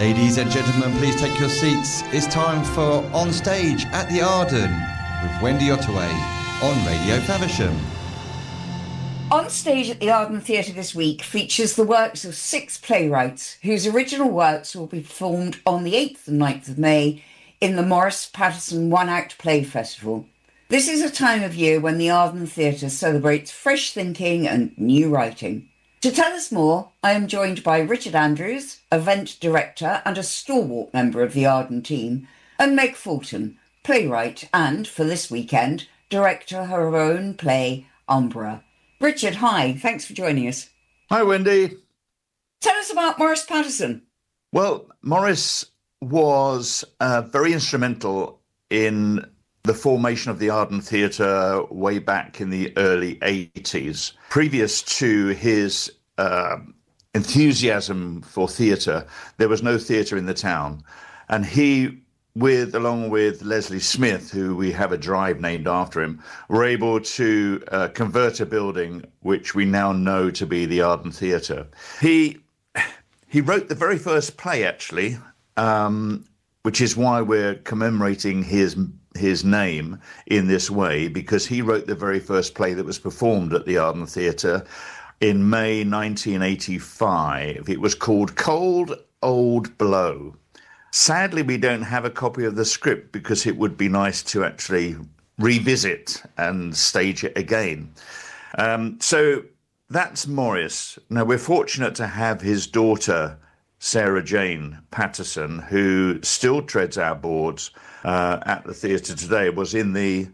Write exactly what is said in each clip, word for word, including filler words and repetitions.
Ladies and gentlemen, please take your seats. It's time for On Stage at the Arden with Wendy Ottaway on Radio Faversham. On Stage at the Arden Theatre this week features the works of six playwrights whose original works will be performed on the eighth and ninth of May in the Morris Patterson One Act Play Festival. This is a time of year when the Arden Theatre celebrates fresh thinking and new writing. To tell us more, I am joined by Richard Andrews, event director and a stalwart member of the Arden team, and Meg Fulton, playwright and, for this weekend, director of her own play, Umbra. Richard, hi, thanks for joining us. Hi, Wendy. Tell us about Morris Patterson. Well, Morris was uh, very instrumental in the formation of the Arden Theatre way back in the early eighties. Previous to his uh, enthusiasm for theatre, there was no theatre in the town. And he, with along with Leslie Smith, who we have a drive named after him, were able to uh, convert a building which we now know to be the Arden Theatre. He, he wrote the very first play, actually, um, which is why we're commemorating his his name in this way, because he wrote the very first play that was performed at the Arden Theatre in May nineteen eighty-five. It was called Cold Old Blow. Sadly, we don't have a copy of the script because it would be nice to actually revisit and stage it again. Um, so that's Morris. Now, we're fortunate to have his daughter, Sarah Jane Patterson, who still treads our boards uh, at the theatre today, was in the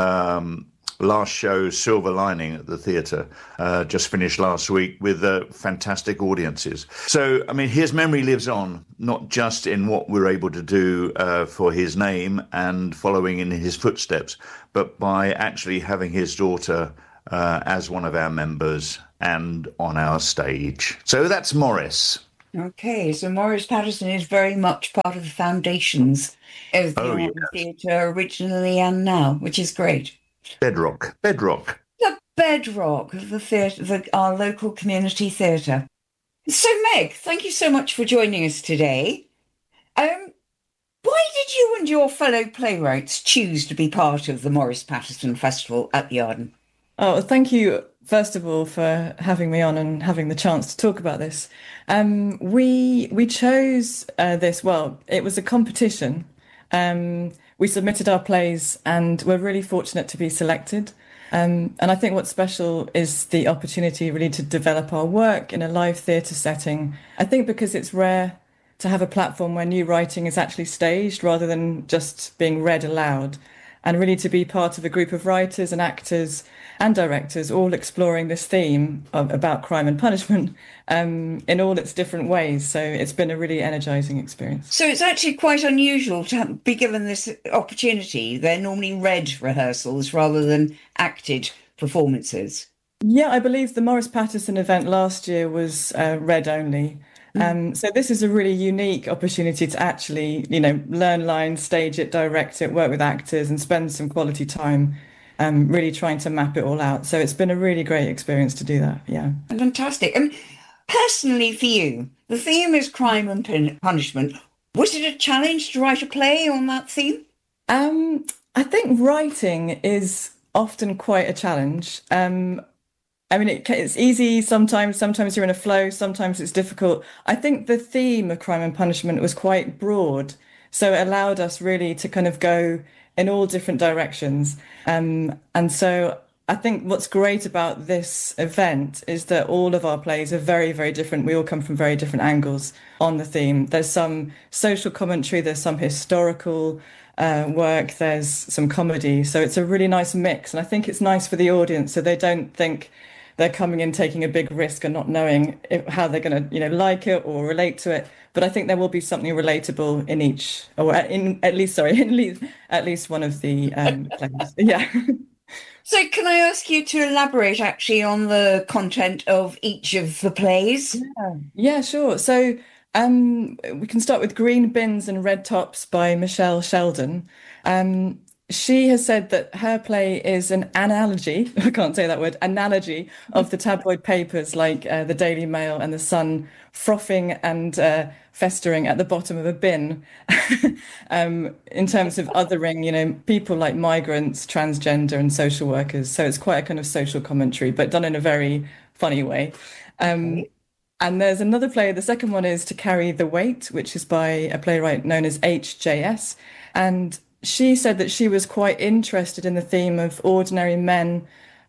um, last show, Silver Lining, at the theatre, uh, just finished last week with uh, fantastic audiences. So, I mean, his memory lives on, not just in what we're able to do uh, for his name and following in his footsteps, but by actually having his daughter uh, as one of our members and on our stage. So that's Morris. Okay, so Morris Patterson is very much part of the foundations of the Oh, Arden yes. Theatre originally and now, which is great. Bedrock, bedrock. The bedrock of the theatre, the, our local community theatre. So, Meg, thank you so much for joining us today. Um, why did you and your fellow playwrights choose to be part of the Morris Patterson Festival at the Arden? Oh, thank you, first of all, for having me on and having the chance to talk about this. Um, we we chose uh, this, well, it was a competition. Um, we submitted our plays and we're really fortunate to be selected. Um, and I think what's special is the opportunity really to develop our work in a live theatre setting. I think because it's rare to have a platform where new writing is actually staged rather than just being read aloud, and really to be part of a group of writers and actors and directors all exploring this theme of, about crime and punishment um, in all its different ways. So it's been a really energising experience. So it's actually quite unusual to have, be given this opportunity. They're normally read rehearsals rather than acted performances. Yeah, I believe the Morris Patterson event last year was uh, read only. Um, so this is a really unique opportunity to actually, you know, learn lines, stage it, direct it, work with actors and spend some quality time um, really trying to map it all out. So it's been a really great experience to do that, yeah. Fantastic. And personally for you, the theme is crime and pun- punishment. Was it a challenge to write a play on that theme? Um, I think writing is often quite a challenge. Um, I mean, it, it's easy sometimes, sometimes you're in a flow, sometimes it's difficult. I think the theme of crime and punishment was quite broad, so it allowed us really to kind of go in all different directions. Um, and so I think what's great about this event is that all of our plays are very, very different. We all come from very different angles on the theme. There's some social commentary, there's some historical uh, work, there's some comedy. So it's a really nice mix. And I think it's nice for the audience so they don't think they're coming in taking a big risk and not knowing if, how they're going to, you know, like it or relate to it. But I think there will be something relatable in each, or in at least, sorry, in least, at least one of the um, plays. Yeah. So can I ask you to elaborate actually on the content of each of the plays? Yeah, yeah, sure. So um, we can start with Green Bins and Red Tops by Michelle Sheldon. Um, she has said that her play is an analogy, I can't say that word, analogy of the tabloid papers like uh, the Daily Mail and the Sun frothing and uh, festering at the bottom of a bin um, in terms of othering, you know, people like migrants, transgender and social workers. So it's quite a kind of social commentary, but done in a very funny way. Um, and there's another play, the second one is To Carry the Weight, which is by a playwright known as H J S. And she said that she was quite interested in the theme of ordinary men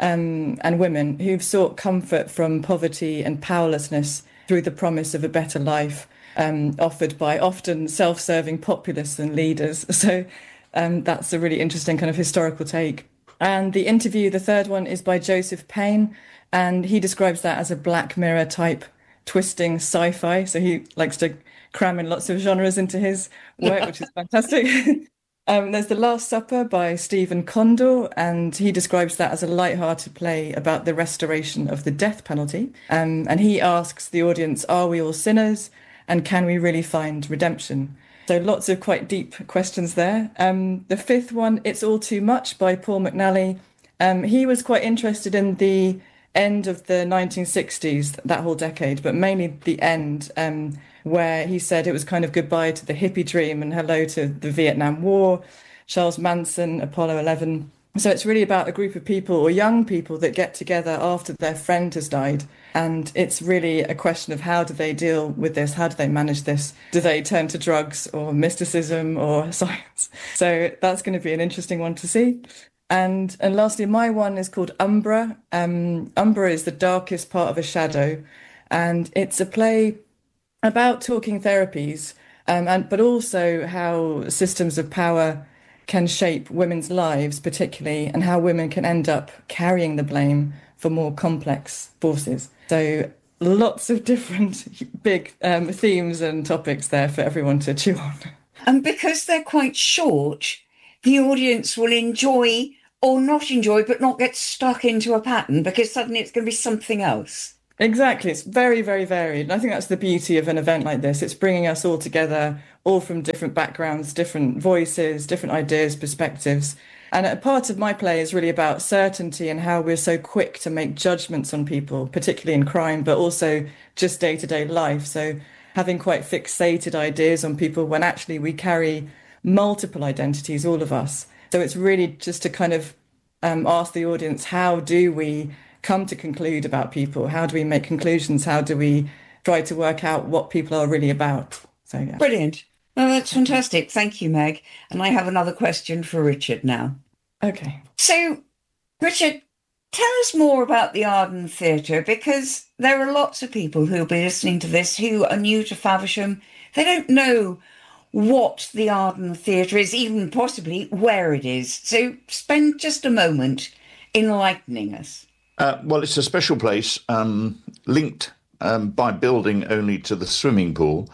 um, and women who've sought comfort from poverty and powerlessness through the promise of a better life um, offered by often self-serving populists and leaders. So um, that's a really interesting kind of historical take. And the interview, the third one, is by Joseph Payne, and he describes that as a Black Mirror type twisting sci-fi. So he likes to cram in lots of genres into his work, which is fantastic. Um, there's The Last Supper by Stephen Condor, and he describes that as a light-hearted play about the restoration of the death penalty. Um, and he asks the audience, are we all sinners? And can we really find redemption? So lots of quite deep questions there. Um, the fifth one, It's All Too Much by Paul McNally. Um, he was quite interested in the end of the nineteen sixties, that whole decade, but mainly the end, um, where he said it was kind of goodbye to the hippie dream and hello to the Vietnam War, Charles Manson, Apollo eleven. So it's really about a group of people or young people that get together after their friend has died. And it's really a question of how do they deal with this? How do they manage this? Do they turn to drugs or mysticism or science? So that's going to be an interesting one to see. And and lastly, my one is called Umbra. Um, Umbra is the darkest part of a shadow. And it's a play about talking therapies, um, and but also how systems of power can shape women's lives, particularly, and how women can end up carrying the blame for more complex forces. So lots of different big um, themes and topics there for everyone to chew on. And because they're quite short, the audience will enjoy or not enjoy, but not get stuck into a pattern because suddenly it's going to be something else. Exactly. It's very, very varied. And I think that's the beauty of an event like this. It's bringing us all together, all from different backgrounds, different voices, different ideas, perspectives. And a part of my play is really about certainty and how we're so quick to make judgments on people, particularly in crime, but also just day-to-day life. So having quite fixated ideas on people when actually we carry multiple identities, all of us. So it's really just to kind of um, ask the audience, how do we come to conclude about people? How do we make conclusions? How do we try to work out what people are really about? So yeah. Brilliant. Well, that's fantastic. Thank you, Meg. And I have another question for Richard now. Okay. So, Richard, tell us more about the Arden Theatre, because there are lots of people who will be listening to this who are new to Faversham. They don't know what the Arden Theatre is, even possibly where it is. So spend just a moment enlightening us. Uh, well, it's a special place, um, linked um, by building only to the swimming pool.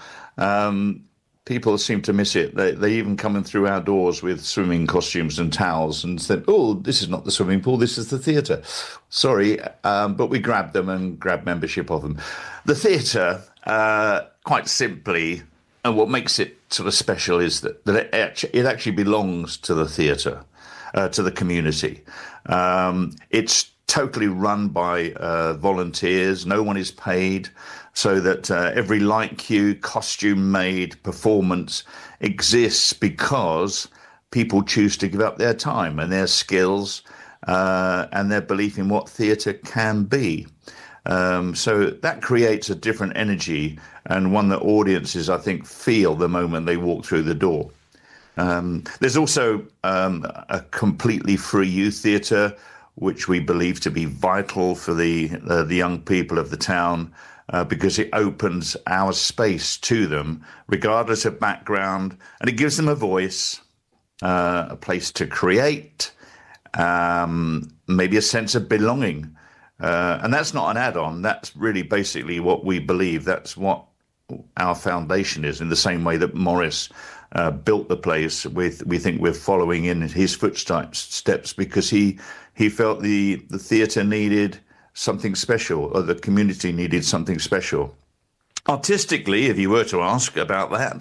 Um, people seem to miss it. They, they even come in through our doors with swimming costumes and towels and said, oh, this is not the swimming pool, this is the theatre. Sorry, um, but we grabbed them and grabbed membership of them. The theatre, uh, quite simply, and what makes it sort of special is that, that it, actually, it actually belongs to the theatre, uh, to the community. Um, it's totally run by uh, volunteers. No one is paid, so that uh, every light cue, costume made, performance exists because people choose to give up their time and their skills uh, and their belief in what theatre can be. Um, so that creates a different energy, and one that audiences, I think, feel the moment they walk through the door. Um, there's also um, a completely free youth theatre, which we believe to be vital for the uh, the young people of the town, uh, because it opens our space to them, regardless of background, and it gives them a voice, uh, a place to create, um, maybe a sense of belonging. Uh, and that's not an add-on. That's really basically what we believe. That's what our foundation is, in the same way that Morris uh, built the place. With, we think we're following in his footsteps, steps, because he he felt the, the theatre needed something special, or the community needed something special. Artistically, if you were to ask about that,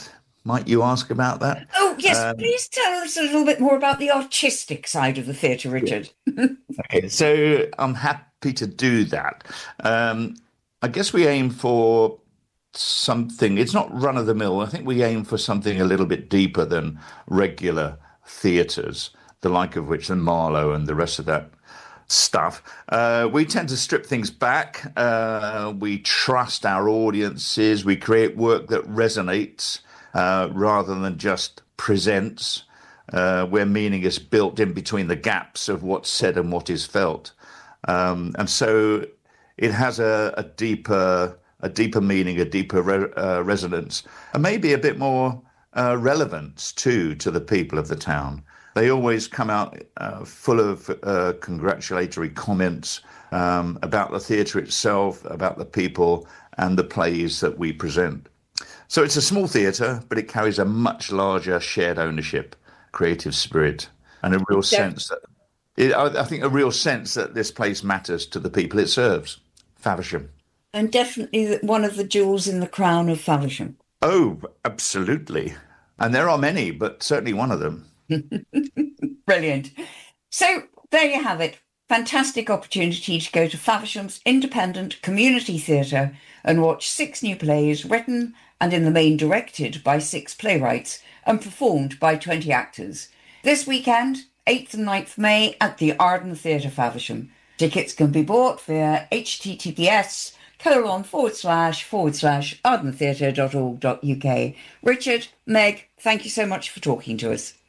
might you ask about that? Oh, yes, Um, please tell us a little bit more about the artistic side of the theatre, Richard. okay, so I'm happy to do that. Um, I guess we aim for something, it's not run of the mill. I think we aim for something a little bit deeper than regular theatres, the like of which the Marlowe and the rest of that stuff. Uh, we tend to strip things back. Uh, we trust our audiences. We create work that resonates uh, rather than just presents, uh, where meaning is built in between the gaps of what's said and what is felt. Um, and so it has a, a deeper, a deeper meaning, a deeper re- uh, resonance, and maybe a bit more uh, relevance too to the people of the town. They always come out uh, full of uh, congratulatory comments um, about the theatre itself, about the people and the plays that we present. So it's a small theatre, but it carries a much larger shared ownership, creative spirit, and a real sense that, it, I think a real sense that this place matters to the people it serves, Faversham. And definitely one of the jewels in the crown of Faversham. Oh, absolutely. And there are many, but certainly one of them. Brilliant. So there you have it. Fantastic opportunity to go to Faversham's independent community theatre and watch six new plays written and in the main directed by six playwrights and performed by twenty actors. This weekend, eighth and ninth of May at the Arden Theatre, Faversham. Tickets can be bought via https colon forward slash forward slash ardentheatre.org.uk. Richard, Meg, thank you so much for talking to us.